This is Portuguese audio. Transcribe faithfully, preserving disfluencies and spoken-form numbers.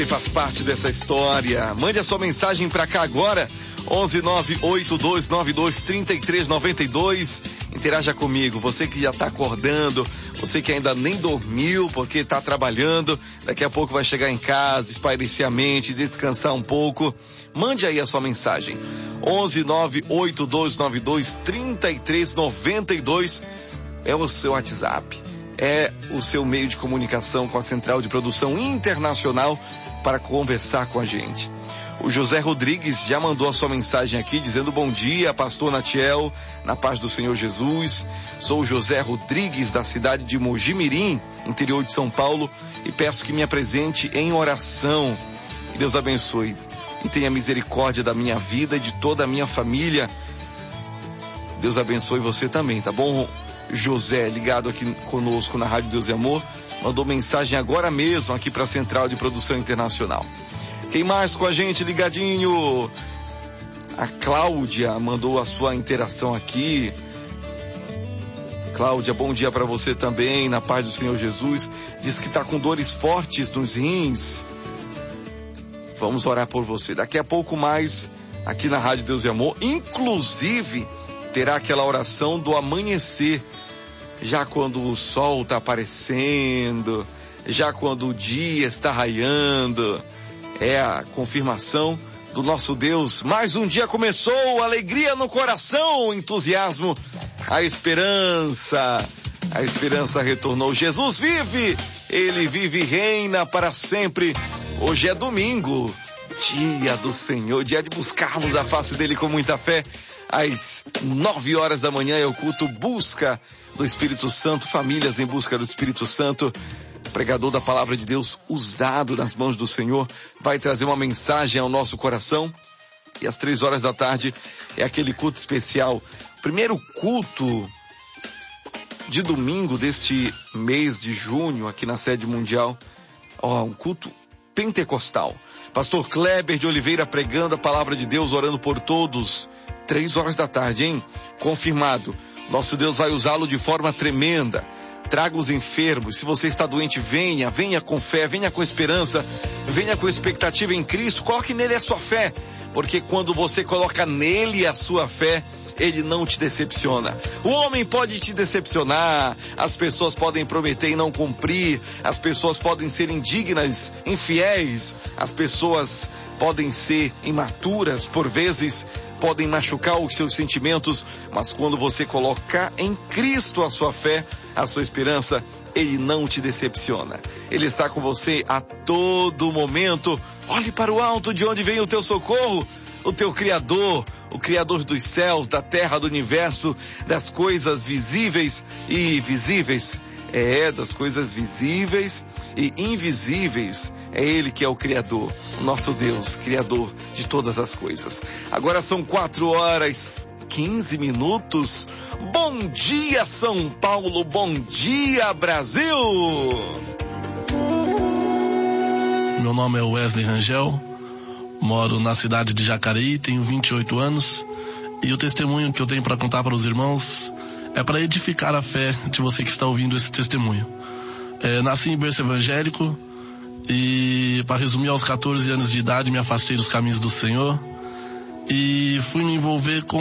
Faz parte dessa história. Mande a sua mensagem pra cá agora, onze nove oito dois nove dois três três nove dois. Interaja comigo, você que já tá acordando, você que ainda nem dormiu porque tá trabalhando, daqui a pouco vai chegar em casa, espairecer a mente, descansar um pouco. Mande aí a sua mensagem, onze nove oito dois nove dois três três nove dois, é o seu WhatsApp, é o seu meio de comunicação com a Central de Produção Internacional para conversar com a gente. O José Rodrigues já mandou a sua mensagem aqui dizendo: bom dia, pastor Natiel, na paz do Senhor Jesus. Sou o José Rodrigues da cidade de Mojimirim, interior de São Paulo, e peço que me apresente em oração. Que Deus abençoe e tenha misericórdia da minha vida e de toda a minha família. Deus abençoe você também, tá bom? José, ligado aqui conosco na Rádio Deus e Amor, mandou mensagem agora mesmo aqui para a Central de Produção Internacional. Quem mais com a gente ligadinho? A Cláudia mandou a sua interação aqui. Cláudia, bom dia para você também, na paz do Senhor Jesus. Diz que está com dores fortes nos rins. Vamos orar por você. Daqui a pouco mais aqui na Rádio Deus e Amor, inclusive terá aquela oração do amanhecer, já quando o sol está aparecendo, já quando o dia está raiando. É a confirmação do nosso Deus. Mais um dia começou, alegria no coração, entusiasmo, a esperança. A esperança retornou. Jesus vive, Ele vive e reina para sempre. Hoje é domingo, dia do Senhor, dia de buscarmos a face dele com muita fé. Às nove horas da manhã é o culto Busca do Espírito Santo, famílias em busca do Espírito Santo. Pregador da palavra de Deus, usado nas mãos do Senhor, vai trazer uma mensagem ao nosso coração. E às três horas da tarde é aquele culto especial, primeiro culto de domingo deste mês de junho aqui na sede mundial. Ó, um culto pentecostal. Pastor Kleber de Oliveira pregando a palavra de Deus, orando por todos. Três horas da tarde, hein? Confirmado. Nosso Deus vai usá-lo de forma tremenda. Traga os enfermos. Se você está doente, venha, venha com fé, venha com esperança, venha com expectativa em Cristo. Coloque nele a sua fé, porque quando você coloca nele a sua fé, ele não te decepciona. O homem pode te decepcionar, as pessoas podem prometer e não cumprir, as pessoas podem ser indignas, infiéis, as pessoas podem ser imaturas, por vezes podem machucar os seus sentimentos, mas quando você colocar em Cristo a sua fé, a sua esperança, ele não te decepciona. Ele está com você a todo momento. Olhe para o alto, de onde vem o teu socorro. O teu Criador, o Criador dos céus, da terra, do universo, das coisas visíveis e invisíveis. É, das coisas visíveis e invisíveis. É Ele que é o Criador, o nosso Deus, Criador de todas as coisas. Agora são quatro horas quinze minutos. Bom dia, São Paulo. Bom dia, Brasil. Meu nome é Wesley Rangel. Moro na cidade de Jacareí, tenho vinte e oito anos, e o testemunho que eu tenho para contar para os irmãos é para edificar a fé de você que está ouvindo esse testemunho. É, nasci em berço evangélico e, para resumir, aos catorze anos de idade me afastei dos caminhos do Senhor e fui me envolver com